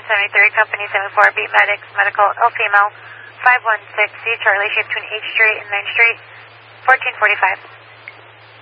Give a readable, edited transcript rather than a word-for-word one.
73, Company 74, Beat Medics, Medical, El Female, 516, C Charlie, shape between H Street and 9th Street, 1445.